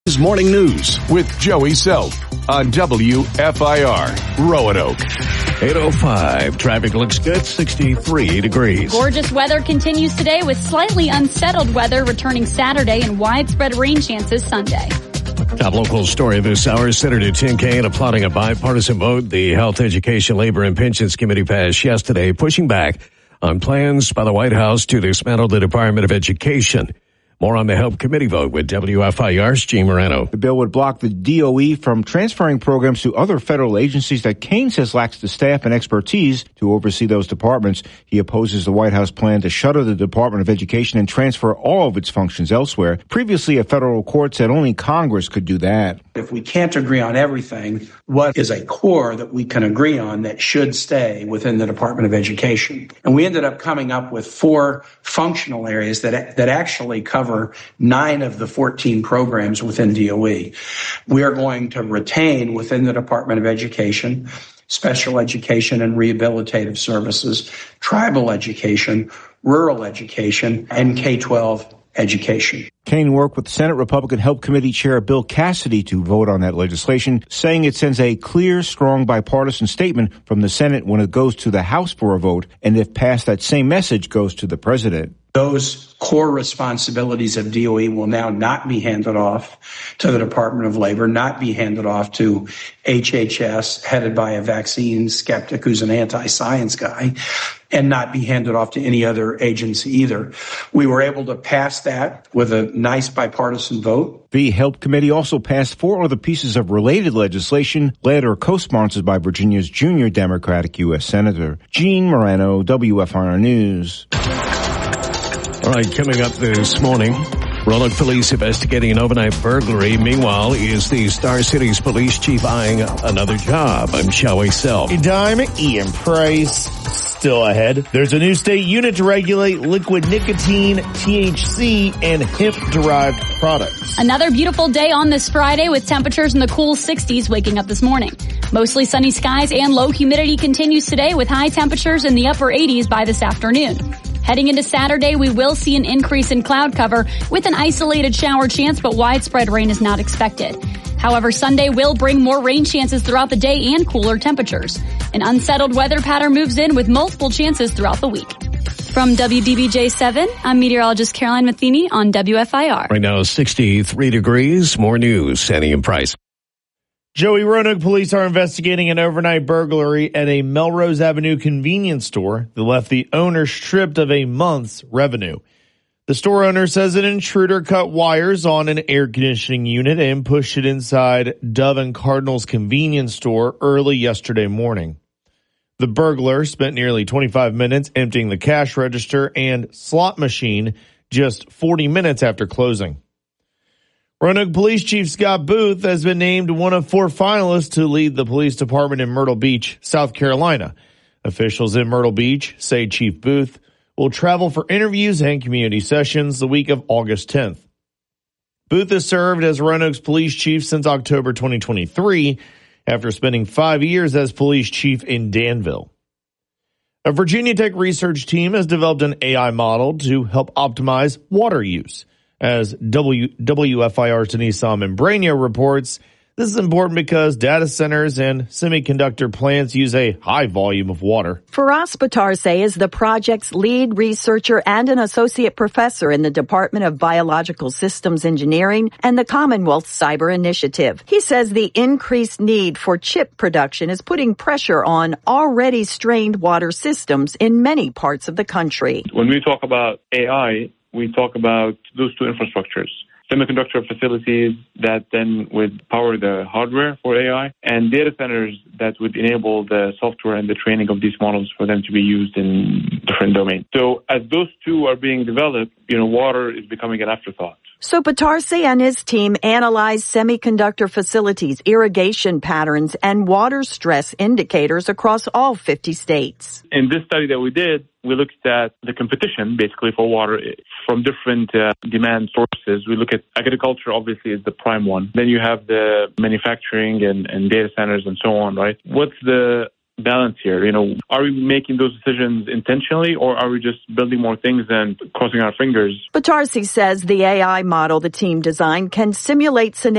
Morning News with Joey Self on WFIR Roanoke. 8:05. Traffic looks good. 63 degrees. Gorgeous weather continues today with slightly unsettled weather returning Saturday and widespread rain chances Sunday. Top local story this hour. Senator Tim Kaine applauding a bipartisan vote the Health, Education, Labor, and Pensions Committee passed yesterday, pushing back on plans by the White House to dismantle the Department of Education. More on the Help Committee vote with WFIR's Gene Morano. The bill would block the DOE from transferring programs to other federal agencies that Kaine says lacks the staff and expertise to oversee those departments. He opposes the White House plan to shutter the Department of Education and transfer all of its functions elsewhere. Previously, a federal court said only Congress could do that. If we can't agree on everything, what is a core that we can agree on that should stay within the Department of Education? And we ended up coming up with 4 functional areas that actually cover 9 of the 14 programs within DOE. We are going to retain within the Department of Education special education and rehabilitative services, tribal education, rural education, and K-12 education. Kaine worked with Senate Republican Help Committee Chair Bill Cassidy to vote on that legislation, saying it sends a clear, strong bipartisan statement from the Senate when it goes to the House for a vote, and if passed, that same message goes to the president. Those core responsibilities of DOE will now not be handed off to the Department of Labor, not be handed off to HHS, headed by a vaccine skeptic who's an anti-science guy, and not be handed off to any other agency either. We were able to pass that with a nice bipartisan vote. The Help Committee also passed 4 other pieces of related legislation led or co-sponsored by Virginia's junior Democratic U.S. Senator. Gene Morano, WFIR News. All right, coming up this morning, Roanoke police investigating an overnight burglary. Meanwhile, is the Star Cities police chief eyeing another job? I'm Joey Self. Dime, Ian Price. Still ahead, there's a new state unit to regulate liquid nicotine, THC, and hemp-derived products. Another beautiful day on this Friday with temperatures in the cool 60s waking up this morning. Mostly sunny skies and low humidity continues today with high temperatures in the upper 80s by this afternoon. Heading into Saturday, we will see an increase in cloud cover with an isolated shower chance, but widespread rain is not expected. However, Sunday will bring more rain chances throughout the day and cooler temperatures. An unsettled weather pattern moves in with multiple chances throughout the week. From WDBJ7, I'm meteorologist Caroline Matheny on WFIR. Right now, 63 degrees. More news, Sandy and Price. Joey, Roanoke police are investigating an overnight burglary at a Melrose Avenue convenience store that left the owner stripped of a month's revenue. The store owner says an intruder cut wires on an air conditioning unit and pushed it inside Dove and Cardinal's convenience store early yesterday morning. The burglar spent nearly 25 minutes emptying the cash register and slot machine just 40 minutes after closing. Roanoke Police Chief Scott Booth has been named one of 4 finalists to lead the police department in Myrtle Beach, South Carolina. Officials in Myrtle Beach say Chief Booth will travel for interviews and community sessions the week of August 10th. Booth has served as Roanoke's police chief since October 2023 after spending 5 years as police chief in Danville. A Virginia Tech research team has developed an AI model to help optimize water use. As WFIR's Denise Salmon-Brainio reports, this is important because data centers and semiconductor plants use a high volume of water. Firas Batarse is the project's lead researcher and an associate professor in the Department of Biological Systems Engineering and the Commonwealth Cyber Initiative. He says the increased need for chip production is putting pressure on already strained water systems in many parts of the country. When we talk about AI, we talk about those 2 infrastructures, semiconductor facilities that then would power the hardware for AI, and data centers that would enable the software and the training of these models for them to be used in different domains. So as those 2 are being developed, water is becoming an afterthought. So Batarse and his team analyzed semiconductor facilities, irrigation patterns, and water stress indicators across all 50 states. In this study that we did, we looked at the competition, basically, for water from different demand sources. We look at agriculture, obviously, is the prime one. Then you have the manufacturing and data centers and so on, right? What's the balance here. Are we making those decisions intentionally, or are we just building more things and crossing our fingers? Batarsi says the AI model the team designed can simulate scenarios